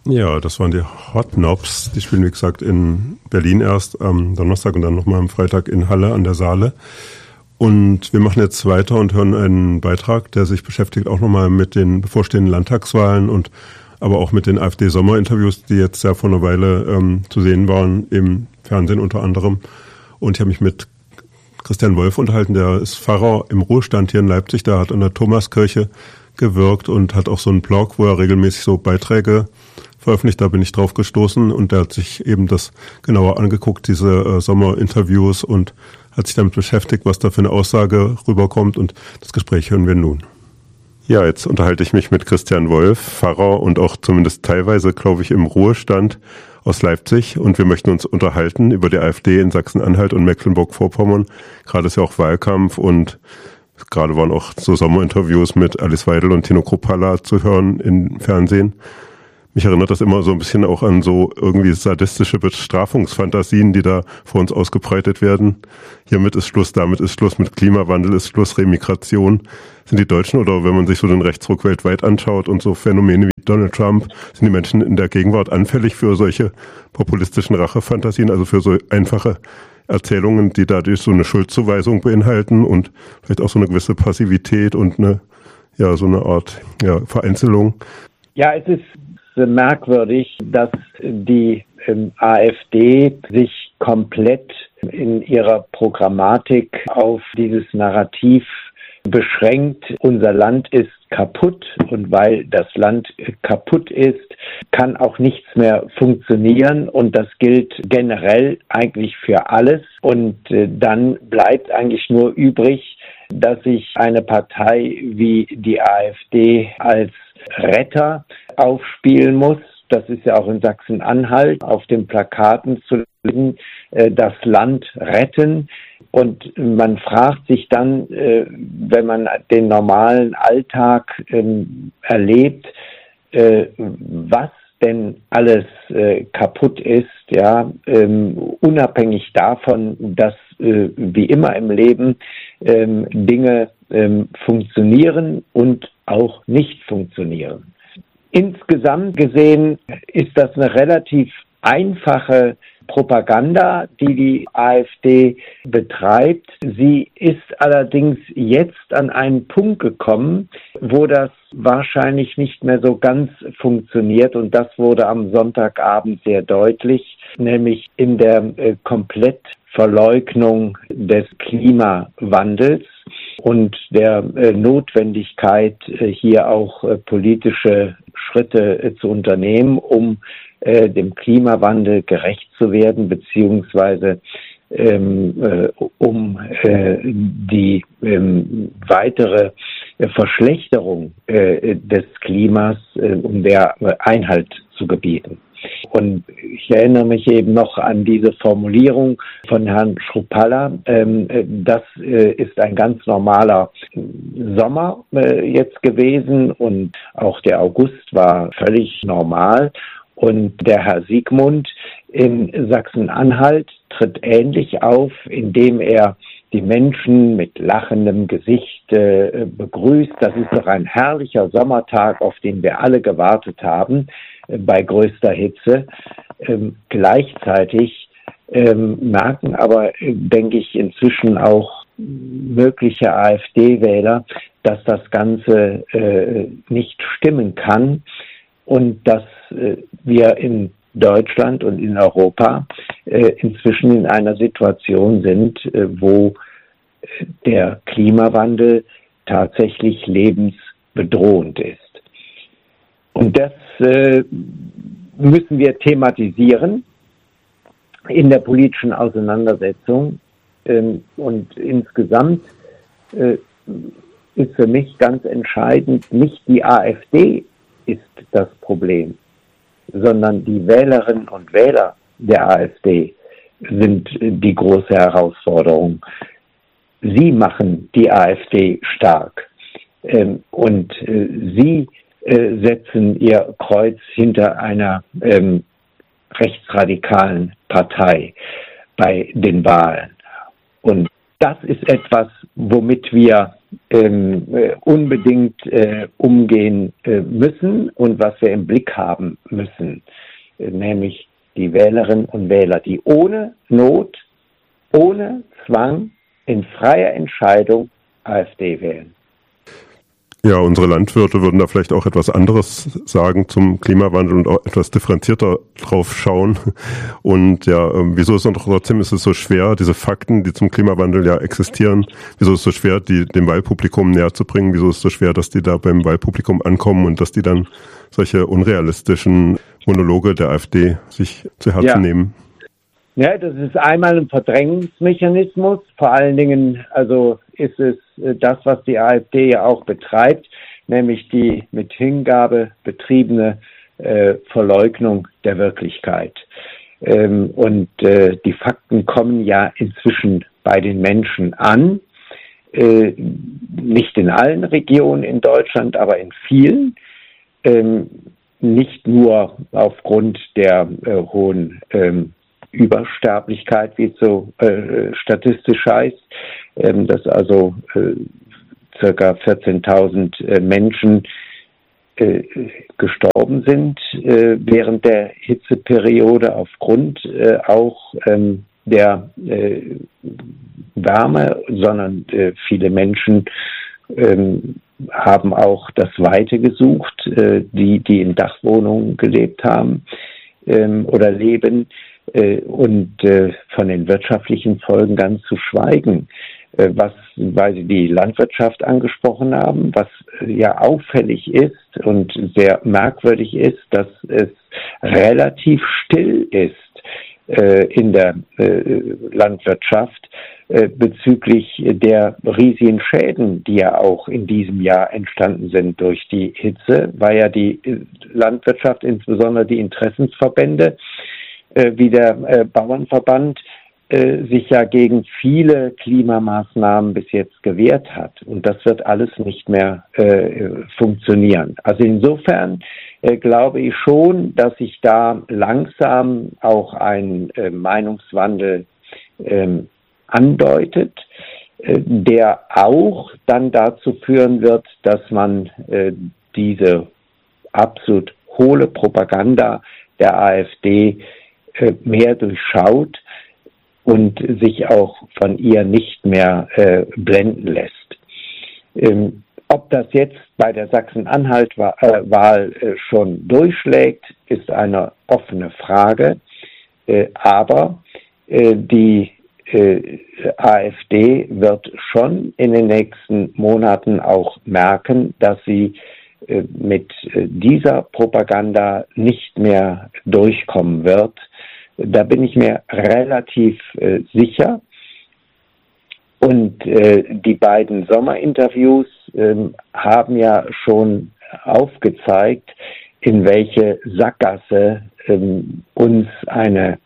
Ja, das waren die Hot Knobs. Die spielen, wie gesagt, in Berlin erst am Donnerstag und dann nochmal am Freitag in Halle an der Saale. Und wir machen jetzt weiter und hören einen Beitrag, der sich beschäftigt auch nochmal mit den bevorstehenden Landtagswahlen und aber auch mit den AfD-Sommerinterviews, die jetzt ja vor einer Weile zu sehen waren, im Fernsehen unter anderem. Und ich habe mich mit Christian Wolf unterhalten, der ist Pfarrer im Ruhestand hier in Leipzig, der hat an der Thomaskirche gewirkt und hat auch so einen Blog, wo er regelmäßig so Beiträge veröffentlicht, da bin ich drauf gestoßen und der hat sich eben das genauer angeguckt, diese Sommerinterviews und hat sich damit beschäftigt, was da für eine Aussage rüberkommt und das Gespräch hören wir nun. Ja, jetzt unterhalte ich mich mit Christian Wolf, Pfarrer und auch zumindest teilweise, glaube ich, im Ruhestand aus Leipzig und wir möchten uns unterhalten über die AfD in Sachsen-Anhalt und Mecklenburg-Vorpommern. Gerade ist ja auch Wahlkampf und gerade waren auch so Sommerinterviews mit Alice Weidel und Tino Kruppalla zu hören im Fernsehen. Mich erinnert das immer so ein bisschen auch an so irgendwie sadistische Bestrafungsfantasien, die da vor uns ausgebreitet werden. Hiermit ist Schluss, damit ist Schluss, mit Klimawandel ist Schluss, Remigration. Sind die Deutschen oder wenn man sich so den Rechtsruck weltweit anschaut und so Phänomene wie Donald Trump, sind die Menschen in der Gegenwart anfällig für solche populistischen Rachefantasien, also für so einfache Erzählungen, die dadurch so eine Schuldzuweisung beinhalten und vielleicht auch so eine gewisse Passivität und so eine Art Vereinzelung? Ja, es ist merkwürdig, dass die AfD sich komplett in ihrer Programmatik auf dieses Narrativ beschränkt. Unser Land ist kaputt und weil das Land kaputt ist, kann auch nichts mehr funktionieren und das gilt generell eigentlich für alles und dann bleibt eigentlich nur übrig, dass sich eine Partei wie die AfD als Retter aufspielen muss. Das ist ja auch in Sachsen-Anhalt auf den Plakaten zu lesen, das Land retten. Und man fragt sich dann, wenn man den normalen Alltag erlebt, was denn alles kaputt ist, ja, unabhängig davon, dass wie immer im Leben Dinge funktionieren und auch nicht funktionieren. Insgesamt gesehen ist das eine relativ einfache Propaganda, die die AfD betreibt. Sie ist allerdings jetzt an einen Punkt gekommen, wo das wahrscheinlich nicht mehr so ganz funktioniert. Und das wurde am Sonntagabend sehr deutlich, nämlich in der Komplettverleugnung des Klimawandels und der Notwendigkeit, hier auch politische Schritte zu unternehmen, um dem Klimawandel gerecht zu werden, beziehungsweise um die weitere Verschlechterung des Klimas, um der Einhalt zu gebieten. Und ich erinnere mich eben noch an diese Formulierung von Herrn Kruppalla. Das ist ein ganz normaler Sommer jetzt gewesen und auch der August war völlig normal. Und der Herr Siegmund in Sachsen-Anhalt tritt ähnlich auf, indem er die Menschen mit lachendem Gesicht begrüßt. Das ist doch ein herrlicher Sommertag, auf den wir alle gewartet haben, bei größter Hitze. Gleichzeitig merken aber, denke ich, inzwischen auch mögliche AfD-Wähler, dass das Ganze nicht stimmen kann und dass wir in Deutschland und in Europa inzwischen in einer Situation sind, wo der Klimawandel tatsächlich lebensbedrohend ist. Und das müssen wir thematisieren in der politischen Auseinandersetzung. Und insgesamt ist für mich ganz entscheidend, nicht die AfD ist das Problem, sondern die Wählerinnen und Wähler der AfD sind die große Herausforderung. Sie machen die AfD stark und sie setzen ihr Kreuz hinter einer rechtsradikalen Partei bei den Wahlen. Und das ist etwas, womit wir unbedingt umgehen müssen und was wir im Blick haben müssen, nämlich die Wählerinnen und Wähler, die ohne Not, ohne Zwang, in freier Entscheidung AfD wählen. Ja, unsere Landwirte würden da vielleicht auch etwas anderes sagen zum Klimawandel und auch etwas differenzierter drauf schauen. Und ja, wieso ist es trotzdem so schwer, diese Fakten, die zum Klimawandel ja existieren, wieso ist es so schwer, die dem Wahlpublikum näher zu bringen? Wieso ist es so schwer, dass die da beim Wahlpublikum ankommen und dass die dann solche unrealistischen Monologe der AfD sich zu Herzen nehmen? Ja, das ist einmal ein Verdrängungsmechanismus. Vor allen Dingen, also ist es das, was die AfD ja auch betreibt, nämlich die mit Hingabe betriebene Verleugnung der Wirklichkeit. Und die Fakten kommen ja inzwischen bei den Menschen an. Nicht in allen Regionen in Deutschland, aber in vielen. Nicht nur aufgrund der hohen Übersterblichkeit, wie es so statistisch heißt, dass also circa 14.000 Menschen gestorben sind während der Hitzeperiode aufgrund auch der Wärme, sondern viele Menschen haben auch das Weite gesucht, die in Dachwohnungen gelebt haben oder leben. Und von den wirtschaftlichen Folgen ganz zu schweigen, weil Sie die Landwirtschaft angesprochen haben, was ja auffällig ist und sehr merkwürdig ist, dass es relativ still ist in der Landwirtschaft bezüglich der riesigen Schäden, die ja auch in diesem Jahr entstanden sind durch die Hitze, weil ja die Landwirtschaft, insbesondere die Interessensverbände, wie der Bauernverband sich ja gegen viele Klimamaßnahmen bis jetzt gewehrt hat. Und das wird alles nicht mehr funktionieren. Also insofern glaube ich schon, dass sich da langsam auch ein Meinungswandel andeutet, der auch dann dazu führen wird, dass man diese absolut hohle Propaganda der AfD mehr durchschaut und sich auch von ihr nicht mehr blenden lässt. Ob das jetzt bei der Sachsen-Anhalt-Wahl schon durchschlägt, ist eine offene Frage. Aber die AfD wird schon in den nächsten Monaten auch merken, dass sie mit dieser Propaganda nicht mehr durchkommen wird. Da bin ich mir relativ sicher. Und die beiden Sommerinterviews haben ja schon aufgezeigt, in welche Sackgasse uns eine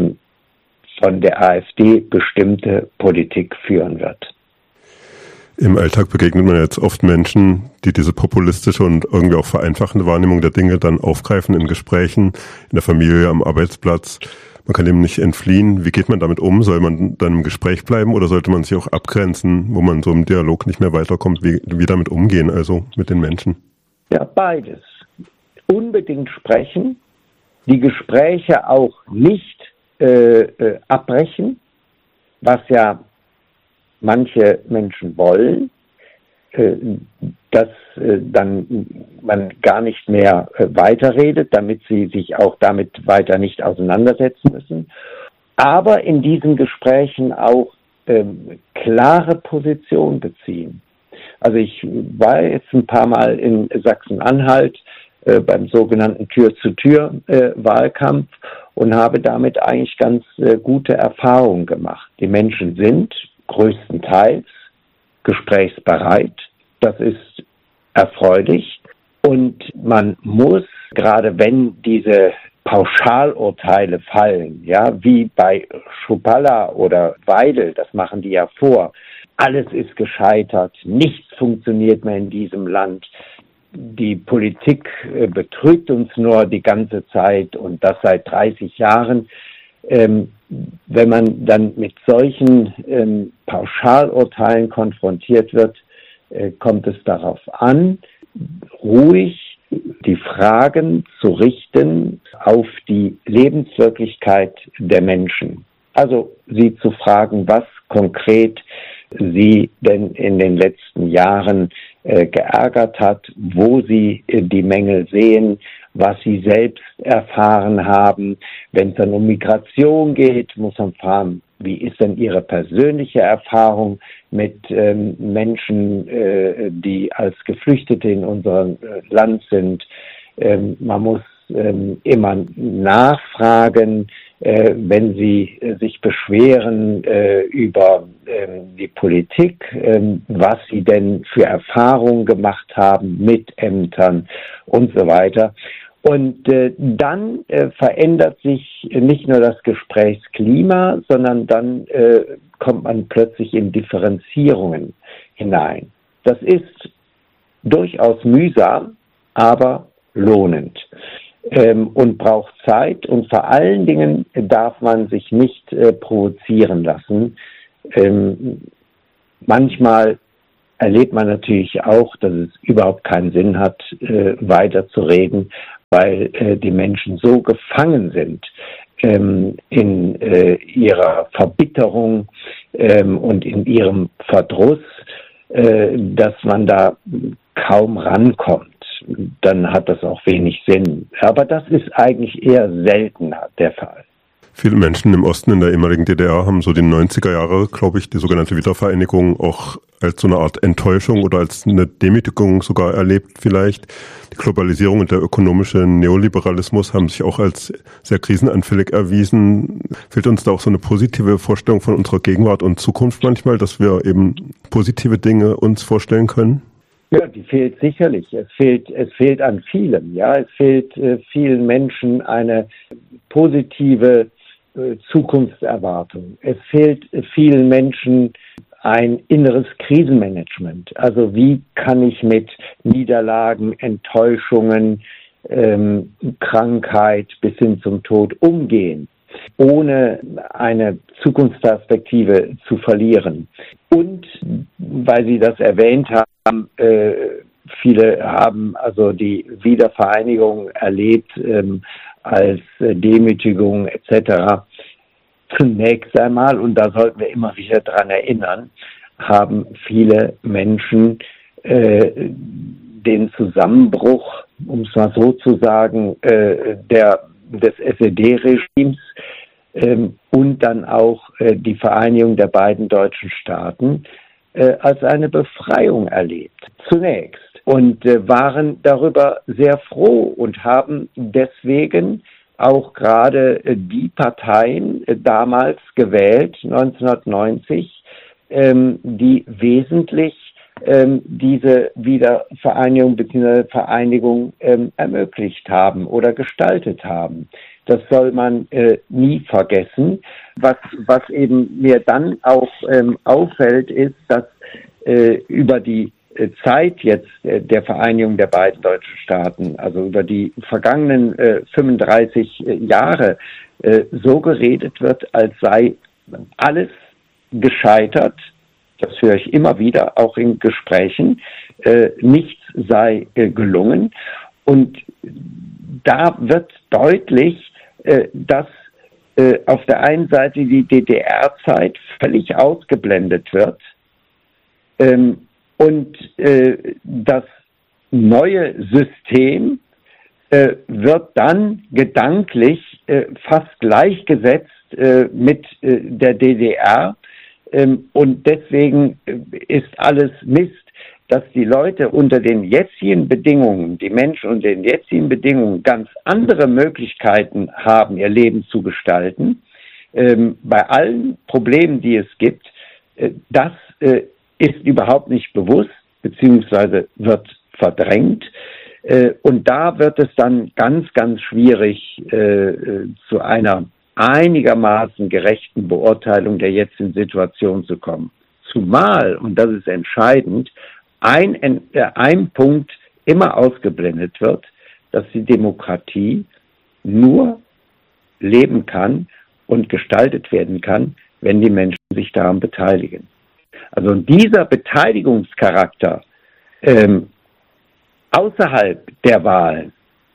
von der AfD bestimmte Politik führen wird. Im Alltag begegnet man jetzt oft Menschen, die diese populistische und irgendwie auch vereinfachende Wahrnehmung der Dinge dann aufgreifen in Gesprächen, in der Familie, am Arbeitsplatz. Man kann dem nicht entfliehen. Wie geht man damit um? Soll man dann im Gespräch bleiben oder sollte man sich auch abgrenzen, wo man so im Dialog nicht mehr weiterkommt? Wie damit umgehen, also mit den Menschen? Ja, beides. Unbedingt sprechen, die Gespräche auch nicht abbrechen, was ja manche Menschen wollen, dass dann man gar nicht mehr weiterredet, damit sie sich auch damit weiter nicht auseinandersetzen müssen. Aber in diesen Gesprächen auch klare Position beziehen. Also ich war jetzt ein paar Mal in Sachsen-Anhalt beim sogenannten Tür-zu-Tür-Wahlkampf und habe damit eigentlich ganz gute Erfahrungen gemacht. Die Menschen sind größtenteils gesprächsbereit. Das ist erfreulich. Und man muss, gerade wenn diese Pauschalurteile fallen, ja, wie bei Schupalla oder Weidel, das machen die ja vor, alles ist gescheitert, nichts funktioniert mehr in diesem Land, die Politik betrügt uns nur die ganze Zeit und das seit 30 Jahren. Wenn man dann mit solchen Pauschalurteilen konfrontiert wird, kommt es darauf an, ruhig die Fragen zu richten auf die Lebenswirklichkeit der Menschen. Also sie zu fragen, was konkret sie denn in den letzten Jahren geärgert hat, wo sie die Mängel sehen, was sie selbst erfahren haben. Wenn es dann um Migration geht, muss man fragen, wie ist denn Ihre persönliche Erfahrung mit Menschen, die als Geflüchtete in unserem Land sind? Man muss immer nachfragen, wenn sie sich beschweren über die Politik, was sie denn für Erfahrungen gemacht haben mit Ämtern und so weiter. Und dann verändert sich nicht nur das Gesprächsklima, sondern dann kommt man plötzlich in Differenzierungen hinein. Das ist durchaus mühsam, aber lohnend. Und braucht Zeit, und vor allen Dingen darf man sich nicht provozieren lassen. Manchmal erlebt man natürlich auch, dass es überhaupt keinen Sinn hat, weiter zu reden, weil die Menschen so gefangen sind in ihrer Verbitterung und in ihrem Verdruss, dass man da kaum rankommt. Dann hat das auch wenig Sinn. Aber das ist eigentlich eher seltener der Fall. Viele Menschen im Osten in der ehemaligen DDR haben so die 90er Jahre, glaube ich, die sogenannte Wiedervereinigung auch als so eine Art Enttäuschung oder als eine Demütigung sogar erlebt vielleicht. Die Globalisierung und der ökonomische Neoliberalismus haben sich auch als sehr krisenanfällig erwiesen. Fehlt uns da auch so eine positive Vorstellung von unserer Gegenwart und Zukunft manchmal, dass wir eben positive Dinge uns vorstellen können? Ja, die fehlt sicherlich. Es fehlt an vielem. Ja, es fehlt vielen Menschen eine positive Zukunftserwartung. Es fehlt vielen Menschen ein inneres Krisenmanagement. Also wie kann ich mit Niederlagen, Enttäuschungen, Krankheit bis hin zum Tod umgehen, ohne eine Zukunftsperspektive zu verlieren. Und weil Sie das erwähnt haben, viele haben also die Wiedervereinigung erlebt als Demütigung etc. Zunächst einmal, und da sollten wir immer wieder dran erinnern, haben viele Menschen den Zusammenbruch, um es mal so zu sagen, des SED-Regimes und dann auch die Vereinigung der beiden deutschen Staaten als eine Befreiung erlebt, zunächst. Und waren darüber sehr froh und haben deswegen auch gerade die Parteien damals gewählt, 1990, die wesentlich diese Wiedervereinigung bzw. Vereinigung ermöglicht haben oder gestaltet haben. Das soll man nie vergessen. Was eben mir dann auch auffällt, ist, dass über die Zeit jetzt der Vereinigung der beiden deutschen Staaten, also über die vergangenen 35 Jahre, so geredet wird, als sei alles gescheitert. Das höre ich immer wieder, auch in Gesprächen. Nichts sei gelungen. Und da wird deutlich, dass auf der einen Seite die DDR-Zeit völlig ausgeblendet wird und das neue System wird dann gedanklich fast gleichgesetzt mit der DDR. Und deswegen ist alles Mist, dass die Leute unter den jetzigen Bedingungen, die Menschen unter den jetzigen Bedingungen ganz andere Möglichkeiten haben, ihr Leben zu gestalten. Bei allen Problemen, die es gibt, das ist überhaupt nicht bewusst, beziehungsweise wird verdrängt. Und da wird es dann ganz, ganz schwierig, zu einer einigermaßen gerechten Beurteilung der jetzigen Situation zu kommen. Zumal, und das ist entscheidend, ein Punkt immer ausgeblendet wird, dass die Demokratie nur leben kann und gestaltet werden kann, wenn die Menschen sich daran beteiligen. Also dieser Beteiligungscharakter außerhalb der Wahlen,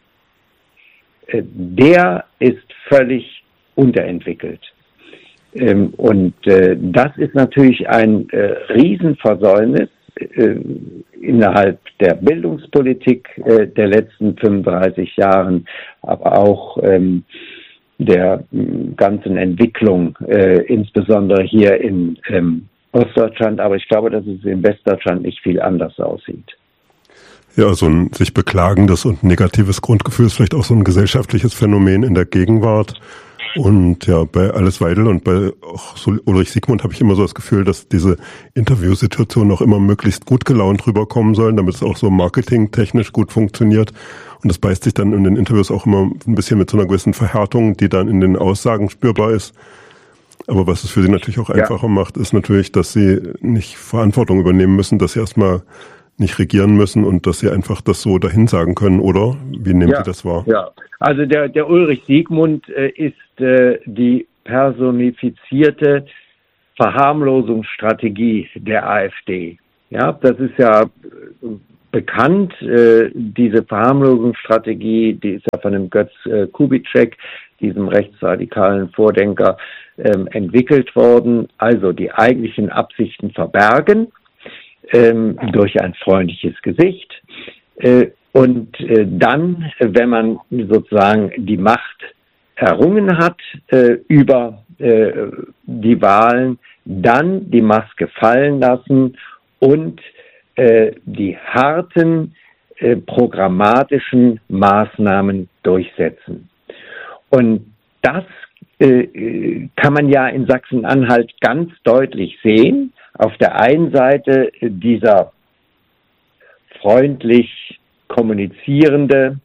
der ist völlig unterentwickelt. Und das ist natürlich ein Riesenversäumnis innerhalb der Bildungspolitik der letzten 35 Jahren, aber auch der ganzen Entwicklung, insbesondere hier in Ostdeutschland. Aber ich glaube, dass es in Westdeutschland nicht viel anders aussieht. Ja, so ein sich beklagendes und negatives Grundgefühl ist vielleicht auch so ein gesellschaftliches Phänomen in der Gegenwart. Und ja, bei Alice Weidel und bei auch so Ulrich Siegmund habe ich immer so das Gefühl, dass diese Interviewsituationen auch immer möglichst gut gelaunt rüberkommen sollen, damit es auch so marketingtechnisch gut funktioniert. Und das beißt sich dann in den Interviews auch immer ein bisschen mit so einer gewissen Verhärtung, die dann in den Aussagen spürbar ist. Aber was es für sie natürlich auch einfacher macht, ist natürlich, dass sie nicht Verantwortung übernehmen müssen, dass sie erstmal nicht regieren müssen und dass sie einfach das so dahin sagen können, oder? Wie nehmen Sie das wahr? Ja, also der Ulrich Siegmund ist die personifizierte Verharmlosungsstrategie der AfD. Ja, das ist ja bekannt. Diese Verharmlosungsstrategie, die ist ja von dem Götz Kubitschek, diesem rechtsradikalen Vordenker, entwickelt worden. Also die eigentlichen Absichten verbergen durch ein freundliches Gesicht. Und dann, wenn man sozusagen die Macht errungen hat über die Wahlen, dann die Maske fallen lassen und die harten programmatischen Maßnahmen durchsetzen. Und das kann man ja in Sachsen-Anhalt ganz deutlich sehen. Auf der einen Seite dieser freundlich kommunizierende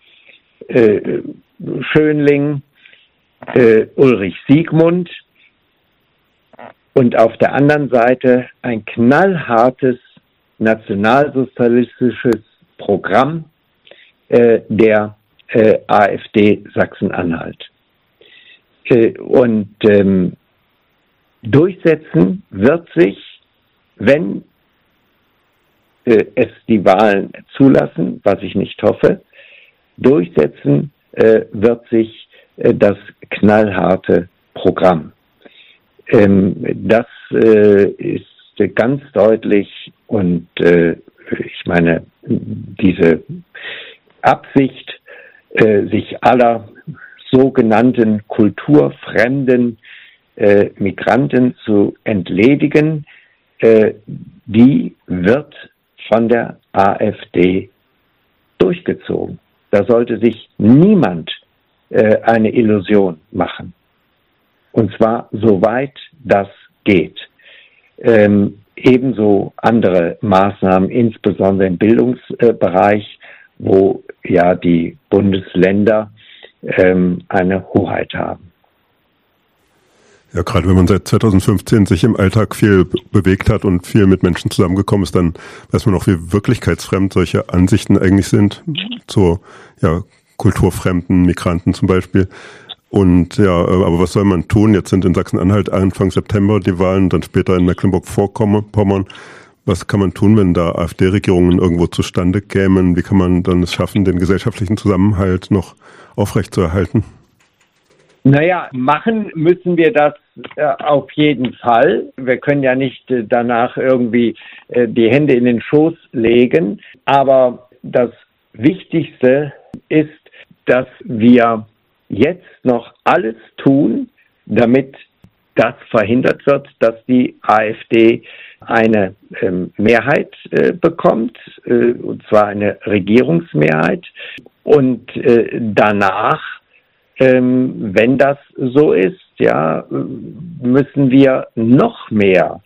Schönling Ulrich Siegmund und auf der anderen Seite ein knallhartes nationalsozialistisches Programm der AfD Sachsen-Anhalt. Und durchsetzen wird sich, wenn es die Wahlen zulassen, was ich nicht hoffe, durchsetzen wird sich das knallharte Programm. Das ist ganz deutlich und ich meine, diese Absicht, sich aller sogenannten kulturfremden Migranten zu entledigen, die wird von der AfD durchgezogen. Da sollte sich niemand eine Illusion machen. Und zwar soweit das geht. Ebenso andere Maßnahmen, insbesondere im Bildungsbereich, wo ja die Bundesländer eine Hoheit haben. Ja, gerade wenn man seit 2015 sich im Alltag viel bewegt hat und viel mit Menschen zusammengekommen ist, dann weiß man auch, wie wirklichkeitsfremd solche Ansichten eigentlich sind, zu kulturfremden Migranten zum Beispiel. Und ja, aber was soll man tun? Jetzt sind in Sachsen-Anhalt Anfang September die Wahlen, dann später in Mecklenburg-Vorpommern. Was kann man tun, wenn da AfD-Regierungen irgendwo zustande kämen? Wie kann man dann es schaffen, den gesellschaftlichen Zusammenhalt noch aufrechtzuerhalten? Naja, machen müssen wir das auf jeden Fall. Wir können ja nicht danach irgendwie die Hände in den Schoß legen. Aber das Wichtigste ist, dass wir jetzt noch alles tun, damit das verhindert wird, dass die AfD eine Mehrheit bekommt, und zwar eine Regierungsmehrheit. Und danach, wenn das so ist, ja, müssen wir noch mehr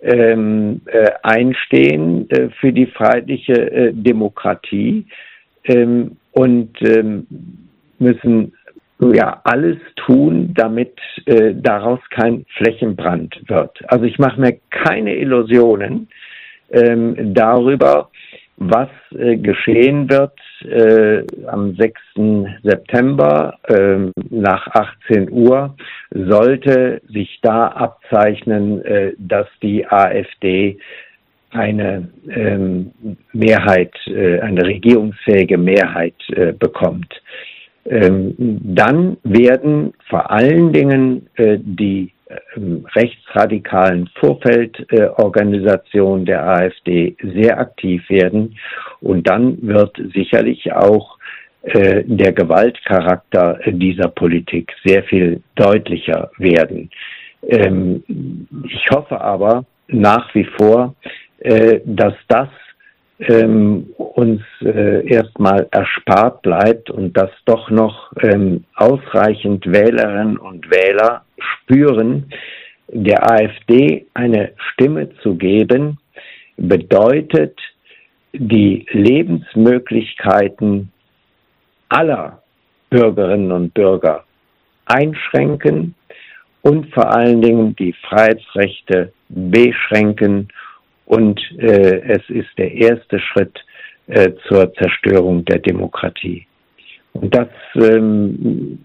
einstehen für die freiheitliche Demokratie und müssen alles tun, damit daraus kein Flächenbrand wird. Also ich mache mir keine Illusionen darüber, was geschehen wird am 6. September nach 18 Uhr sollte sich da abzeichnen, dass die AfD eine Mehrheit, eine regierungsfähige Mehrheit bekommt. Dann werden vor allen Dingen die rechtsradikalen Vorfeldorganisationen der AfD sehr aktiv werden und dann wird sicherlich auch der Gewaltcharakter dieser Politik sehr viel deutlicher werden. Ich hoffe aber nach wie vor, dass das uns erstmal erspart bleibt und dass doch noch ausreichend Wählerinnen und Wähler spüren, der AfD eine Stimme zu geben, bedeutet, die Lebensmöglichkeiten aller Bürgerinnen und Bürger einschränken und vor allen Dingen die Freiheitsrechte beschränken. Und es ist der erste Schritt zur Zerstörung der Demokratie. Und dessen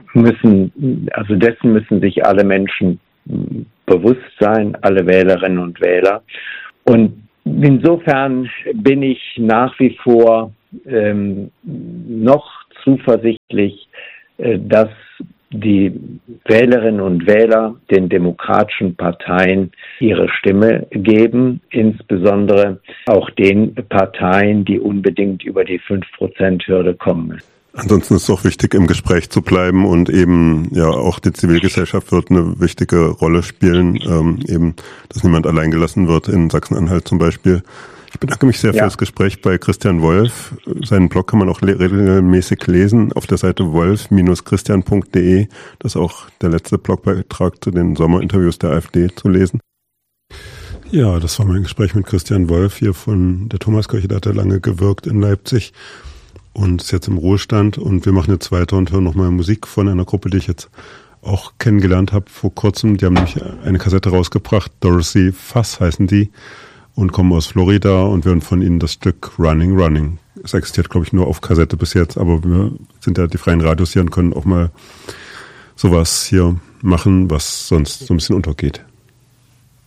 müssen sich alle Menschen bewusst sein, alle Wählerinnen und Wähler. Und insofern bin ich nach wie vor noch zuversichtlich, dass die Wählerinnen und Wähler den demokratischen Parteien ihre Stimme geben, insbesondere auch den Parteien, die unbedingt über die 5%-Hürde kommen müssen. Ansonsten ist es auch wichtig, im Gespräch zu bleiben und eben, ja, auch die Zivilgesellschaft wird eine wichtige Rolle spielen, eben, dass niemand allein gelassen wird, in Sachsen-Anhalt zum Beispiel. Ich bedanke mich sehr für das Gespräch bei Christian Wolf. Seinen Blog kann man auch regelmäßig lesen auf der Seite wolf-christian.de. Das ist auch der letzte Blogbeitrag zu den Sommerinterviews der AfD zu lesen. Ja, das war mein Gespräch mit Christian Wolf hier von der Thomaskirche. Da hat er lange gewirkt in Leipzig und ist jetzt im Ruhestand. Und wir machen jetzt weiter und hören nochmal Musik von einer Gruppe, die ich jetzt auch kennengelernt habe vor kurzem. Die haben nämlich eine Kassette rausgebracht. Dorothy Fuss heißen die. Und kommen aus Florida und wir hören von ihnen das Stück Running, Running. Es existiert, glaube ich, nur auf Kassette bis jetzt, aber wir sind ja die freien Radios hier und können auch mal sowas hier machen, was sonst so ein bisschen untergeht.